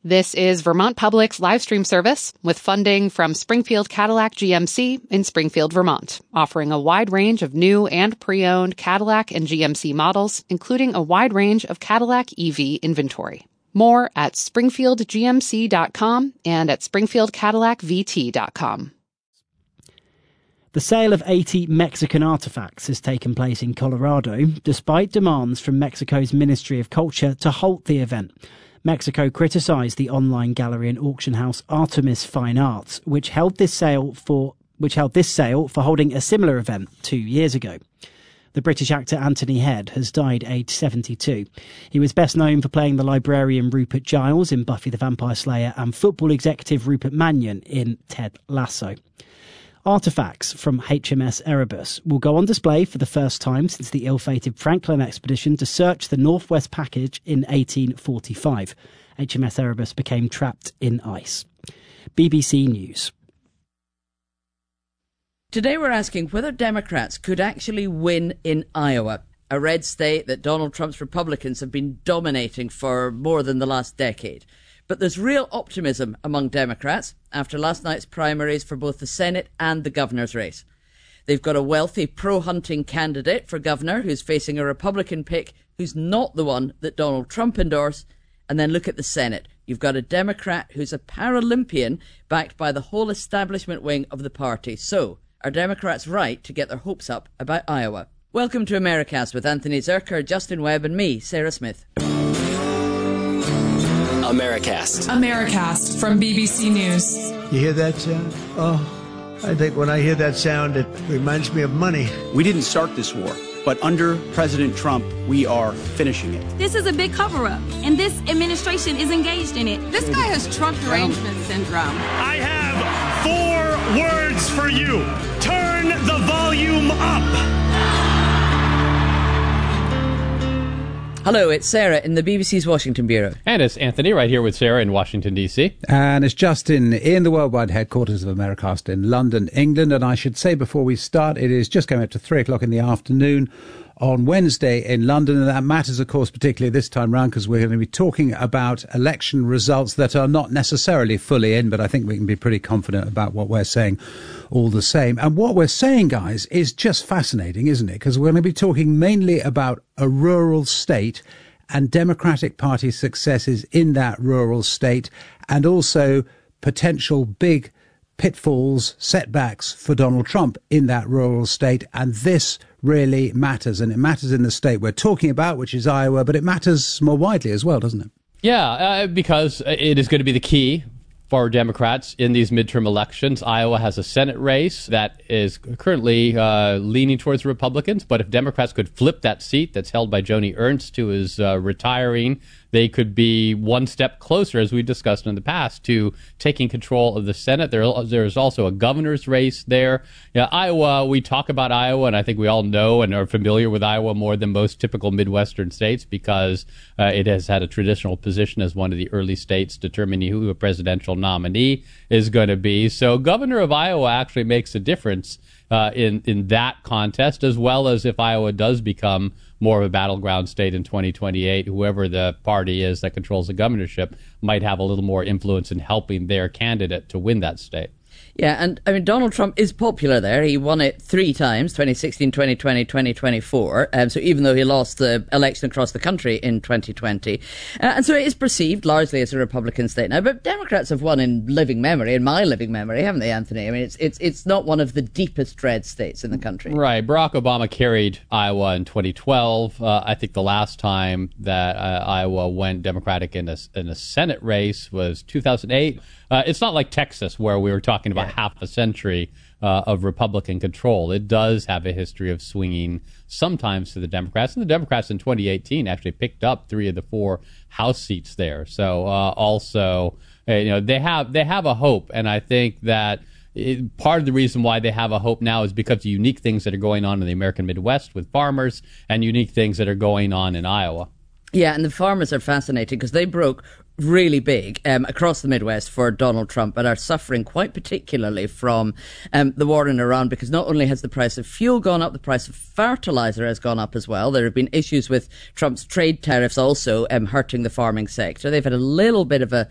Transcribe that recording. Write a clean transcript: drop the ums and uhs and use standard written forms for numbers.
This is Vermont Public's live stream service with funding from Springfield Cadillac GMC in Springfield, Vermont, offering a wide range of new and pre-owned Cadillac and GMC models, including a wide range of Cadillac EV inventory. More at springfieldgmc.com and at springfieldcadillacvt.com. The sale of 80 Mexican artifacts has taken place in Colorado, despite demands from Mexico's Ministry of Culture to halt the event. Mexico criticised the online gallery and auction house Artemis Fine Arts, which held this sale for holding a similar event 2 years ago. The British actor Anthony Head has died aged 72. He was best known for playing the librarian Rupert Giles in Buffy the Vampire Slayer and football executive Rupert Mannion in Ted Lasso. Artefacts from HMS Erebus will go on display for the first time since the ill-fated Franklin expedition to search the Northwest Passage in 1845. HMS Erebus became trapped in ice. BBC News. Today we're asking whether Democrats could actually win in Iowa, a red state that Donald Trump's Republicans have been dominating for more than the last decade. But there's real optimism among Democrats after last night's primaries for both the Senate and the governor's race. They've got a wealthy pro-hunting candidate for governor who's facing a Republican pick who's not the one that Donald Trump endorsed. And then look at the Senate. You've got a Democrat who's a Paralympian backed by the whole establishment wing of the party. So, are Democrats right to get their hopes up about Iowa? Welcome to Americast with Anthony Zerker, Justin Webb and me, Sarah Smith. Americast from BBC News. You hear that sound? Oh, I think when I hear that sound, it reminds me of money. We didn't start this war, but under President Trump, we are finishing it. This is a big cover-up, and this administration is engaged in it. This guy has Trump derangement syndrome. I have 4 words for you. Turn the volume up. Hello, it's Sarah in the BBC's Washington Bureau. And it's Anthony right here with Sarah in Washington, D.C. And it's Justin in the worldwide headquarters of Americast in London, England. And I should say before we start, it is just going up to 3 o'clock in the afternoon on Wednesday in London. And that matters, of course, particularly this time round, because we're going to be talking about election results that are not necessarily fully in, but I think we can be pretty confident about what we're saying all the same. And what we're saying, guys, is just fascinating, isn't it? Because we're going to be talking mainly about a rural state and Democratic Party successes in that rural state, and also potential big pitfalls, setbacks for Donald Trump in that rural state. And this really matters, and it matters in the state we're talking about, which is Iowa, but it matters more widely as well, doesn't it? Yeah, because it is going to be the key for Democrats in these midterm elections. Iowa has a Senate race that is currently leaning towards Republicans, but if Democrats could flip that seat that's held by Joni Ernst, who is retiring, they could be one step closer, as we discussed in the past, to taking control of the Senate. There's also a governor's race there. Yeah, Iowa, we talk about Iowa, and I think we all know and are familiar with Iowa more than most typical Midwestern states because it has had a traditional position as one of the early states determining who a presidential nominee is going to be. So governor of Iowa actually makes a difference in that contest, as well as if Iowa does become more of a battleground state in 2028, whoever the party is that controls the governorship might have a little more influence in helping their candidate to win that state. Yeah, and I mean, Donald Trump is popular there. He won it 3 times, 2016, 2020, 2024. So even though he lost the election across the country in 2020. And so it is perceived largely as a Republican state now. But Democrats have won in living memory, in my living memory, haven't they, Anthony? I mean, it's not one of the deepest red states in the country. Right. Barack Obama carried Iowa in 2012. I think the last time that Iowa went Democratic in a Senate race was 2008. It's not like Texas, where we were talking about half a century of Republican control. It does have a history of swinging sometimes to the Democrats. And the Democrats in 2018 actually picked up 3 of the 4 House seats there. So also, they have a hope. And I think that part of the reason why they have a hope now is because of unique things that are going on in the American Midwest with farmers and unique things that are going on in Iowa. Yeah, and the farmers are fascinating because they broke really big across the Midwest for Donald Trump, but are suffering quite particularly from the war in Iran, because not only has the price of fuel gone up, the price of fertilizer has gone up as well. There have been issues with Trump's trade tariffs also hurting the farming sector. They've had a little bit of a